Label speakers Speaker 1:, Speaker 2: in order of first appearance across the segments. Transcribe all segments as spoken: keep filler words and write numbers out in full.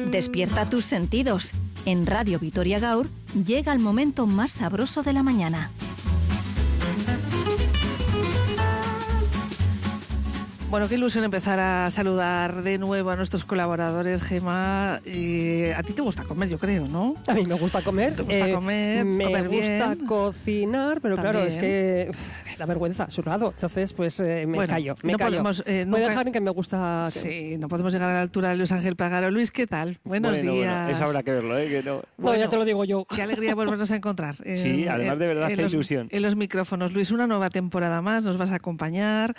Speaker 1: Despierta tus sentidos. En Radio Vitoria Gaur llega el momento más sabroso de la mañana.
Speaker 2: Bueno, qué ilusión empezar a saludar de nuevo a nuestros colaboradores, Gemma. Eh, a ti te gusta comer, yo creo, ¿no?
Speaker 3: A mí me gusta comer.
Speaker 2: ¿Te gusta
Speaker 3: eh,
Speaker 2: comer?
Speaker 3: Me
Speaker 2: comer
Speaker 3: gusta
Speaker 2: bien.
Speaker 3: cocinar, pero
Speaker 2: También.
Speaker 3: claro, es que la vergüenza a su lado. Entonces, pues eh, me
Speaker 2: Bueno,
Speaker 3: callo, me
Speaker 2: no
Speaker 3: callo.
Speaker 2: podemos, eh,
Speaker 3: Voy a
Speaker 2: nunca-
Speaker 3: dejar en que me gusta...
Speaker 2: Sí, no podemos llegar a la altura de Luis Ángel Pagaro. Luis, ¿qué tal? Buenos
Speaker 4: bueno,
Speaker 2: días.
Speaker 4: Bueno, eso habrá que verlo, ¿eh? Que no...
Speaker 3: Bueno,
Speaker 2: Bueno,
Speaker 3: ya te lo digo yo.
Speaker 2: Qué alegría volvernos a encontrar.
Speaker 4: Sí, además de verdad, qué
Speaker 2: los,
Speaker 4: ilusión.
Speaker 2: En los micrófonos. Luis, una nueva temporada más, nos vas a acompañar.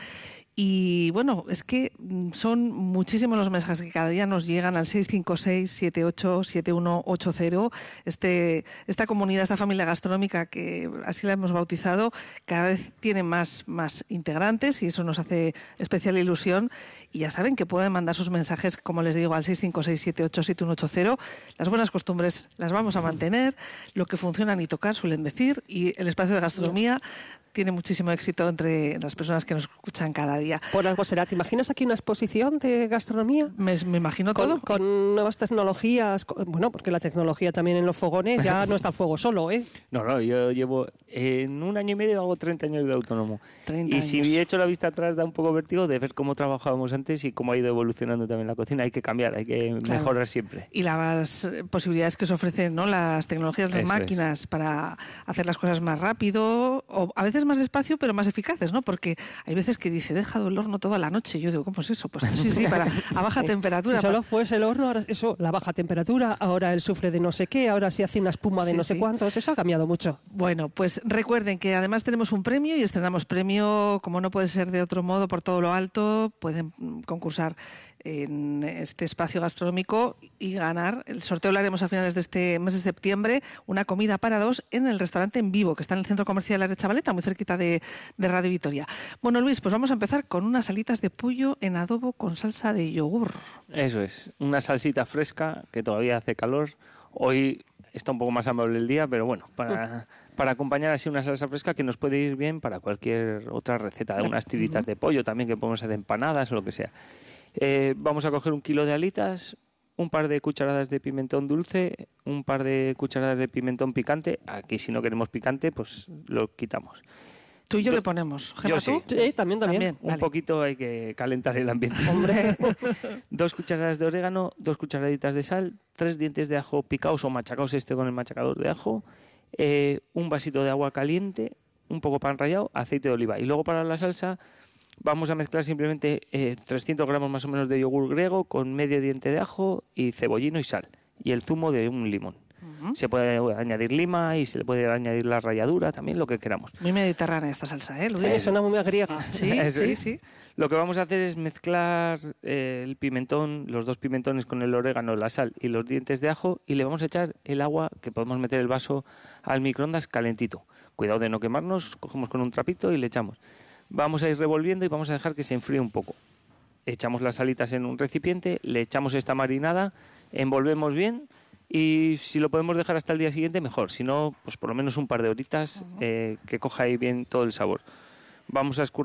Speaker 2: Y bueno, es que son muchísimos los mensajes que cada día nos llegan al seis cinco seis, siete ocho siete uno ocho cero. Este, esta comunidad, esta familia gastronómica que así la hemos bautizado, cada vez tiene más, más integrantes y eso nos hace especial ilusión. Y ya saben que pueden mandar sus mensajes, como les digo, al seis cinco seis, siete ocho siete uno ocho cero. Las buenas costumbres las vamos a mantener, lo que funciona ni tocar, suelen decir, y el espacio de gastronomía tiene muchísimo éxito entre las personas que nos escuchan cada día.
Speaker 3: Por algo será. ¿Te imaginas aquí una exposición de gastronomía?
Speaker 2: Me, me imagino todo.
Speaker 3: Con, con nuevas tecnologías. con- bueno, porque la tecnología también en los fogones ya no está el fuego solo, ¿eh?
Speaker 4: No, no, yo llevo... En un año y medio hago treinta años de autónomo.
Speaker 2: treinta
Speaker 4: Y si
Speaker 2: años.
Speaker 4: he hecho la vista atrás da un poco vértigo de ver cómo trabajábamos antes y cómo ha ido evolucionando también la cocina. Hay que cambiar, hay que
Speaker 2: Claro.
Speaker 4: mejorar siempre.
Speaker 2: Y las eh, posibilidades que os ofrecen, ¿no? Las tecnologías, las
Speaker 4: Eso
Speaker 2: máquinas para hacer las cosas más rápido o a veces más despacio, pero más eficaces, ¿no? Porque hay veces que dice, he dejado el horno toda la noche. Y yo digo, ¿cómo es eso? Pues sí, sí, para, a baja temperatura.
Speaker 3: Si solo fuese el horno, ahora eso, la baja temperatura, ahora el sufre de no sé qué, ahora se hace una espuma de
Speaker 2: Sí,
Speaker 3: no sé
Speaker 2: sí.
Speaker 3: cuántos, eso ha cambiado mucho.
Speaker 2: Bueno, pues recuerden que además tenemos un premio y estrenamos premio, como no puede ser de otro modo, por todo lo alto. Pueden mm, concursar en este espacio gastronómico y ganar. El sorteo lo haremos a finales de este mes de septiembre, una comida para dos en el restaurante En Vivo, que está en el Centro Comercial La Chavaleta, muy cerquita de, de Radio Vitoria. Bueno, Luis, pues vamos a empezar con unas alitas de pollo en adobo con salsa de yogur.
Speaker 4: Eso es. Una salsita fresca que todavía hace calor. Hoy está un poco más amable el día, pero bueno, para, para acompañar así una salsa fresca que nos puede ir bien para cualquier otra receta, de unas tiritas de pollo también que podemos hacer empanadas o lo que sea. Eh, vamos a coger un kilo de alitas, un par de cucharadas de pimentón dulce, un par de cucharadas de pimentón picante. Aquí si no queremos picante, pues lo quitamos.
Speaker 2: Tú y yo
Speaker 4: Do-
Speaker 2: le ponemos.
Speaker 4: yo
Speaker 2: Gemma,
Speaker 4: sí.
Speaker 2: ¿tú?
Speaker 3: Sí, también, también.
Speaker 2: También.
Speaker 4: Un
Speaker 2: Vale.
Speaker 4: poquito hay que calentar el ambiente.
Speaker 3: Hombre.
Speaker 4: Dos cucharadas de orégano, dos cucharaditas de sal, tres dientes de ajo picados o machacados este con el machacador de ajo, eh, un vasito de agua caliente, un poco pan rallado, aceite de oliva. Y luego para la salsa vamos a mezclar simplemente eh, trescientos gramos más o menos de yogur griego con medio diente de ajo y cebollino y sal. Y el zumo de un limón.
Speaker 2: Ujú.
Speaker 4: Se puede añadir lima y se le puede añadir la ralladura, también lo que queramos.
Speaker 2: Muy mediterránea esta salsa, ¿eh, Luis?
Speaker 3: Sí, suena muy griega.
Speaker 2: Sí,
Speaker 4: Eso
Speaker 2: sí,
Speaker 4: es.
Speaker 2: sí.
Speaker 4: Lo que vamos a hacer es mezclar eh, el pimentón, los dos pimentones con el orégano, la sal y los dientes de ajo y le vamos a echar el agua, que podemos meter el vaso al microondas calentito. Cuidado de no quemarnos, cogemos con un trapito y le echamos. Vamos a ir revolviendo y vamos a dejar que se enfríe un poco. Echamos las alitas en un recipiente, le echamos esta marinada, envolvemos bien y si lo podemos dejar hasta el día siguiente mejor. Si no, pues por lo menos un par de horitas eh, que coja ahí bien todo el sabor. Vamos a escurrir